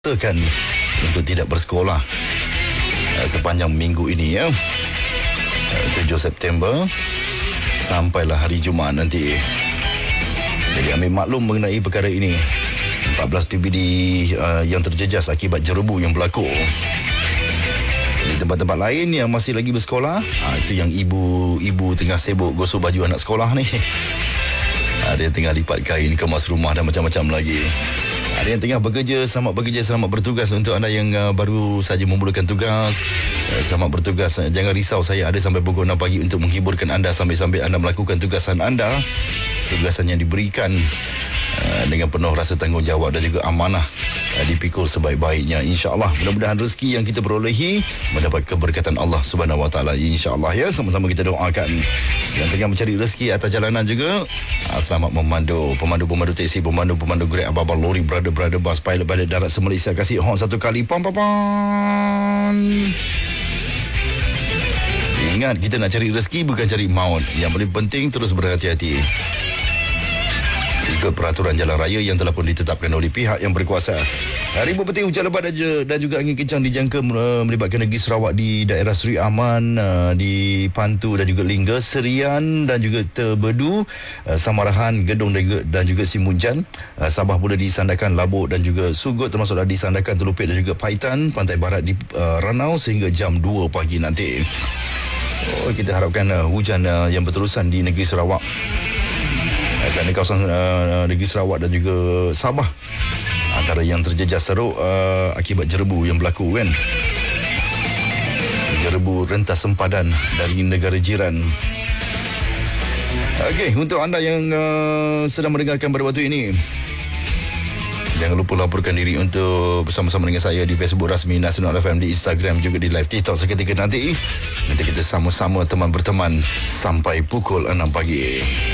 Tekan untuk tidak bersekolah sepanjang minggu ini ya. 7 September sampailah hari Jumaat nanti. Jadi ambil maklum mengenai perkara ini. 14 PBD yang terjejas akibat jerebu yang berlaku. Di tempat-tempat lain yang masih lagi bersekolah, itu yang ibu-ibu tengah sibuk gosok baju anak sekolah ni. Ada yang tengah lipat kain, kemas rumah dan macam-macam lagi. Ada yang tengah bekerja, selamat bertugas untuk anda yang baru saja memulakan tugas. Selamat bertugas, jangan risau, saya ada sampai pukul 6 pagi untuk menghiburkan anda sambil-sambil anda melakukan tugasan anda. Tugasan yang diberikan dengan penuh rasa tanggungjawab dan juga amanah dipikul sebaik-baiknya, insya-Allah. Mudah-mudahan rezeki yang kita perolehi mendapat keberkatan Allah Subhanahu Wa Taala, insya-Allah ya. Sama-sama kita doakan yang tengah mencari rezeki atas jalanan juga. Selamat memandu, pemandu teksi, pemandu Grab, abang lori, brother bas, pilot darat se-Malaysia, kasih horn satu kali, pam. Ingat, kita nak cari rezeki bukan cari maut. Yang paling penting terus berhati-hati. Ikut peraturan jalan raya yang telah pun ditetapkan oleh pihak yang berkuasa. Ribuan petir hujan lebat dan juga angin kencang dijangka melibatkan negeri Sarawak di daerah Seri Aman, di Pantu dan juga Lingga, Serian dan juga Terbedu, Samarahan, Gedong dan juga Simunjan. Sabah pula disandarkan Labuk dan juga Sugut, termasuk disandarkan Telupit dan juga Paitan, pantai barat di Ranau sehingga jam 2 pagi nanti. Kita harapkan hujan yang berterusan di negeri Sarawak. Kerana kawasan negeri Sarawak dan juga Sabah antara yang terjejas teruk akibat jerebu yang berlaku kan. Jerebu rentas sempadan dari negara jiran. Okey, untuk anda yang sedang mendengarkan pada waktu ini, jangan lupa laporkan diri untuk bersama-sama dengan saya di Facebook rasmi Nasional FM, di Instagram juga di live TikTok seketika nanti. Nanti kita sama-sama teman berteman sampai pukul 6 pagi.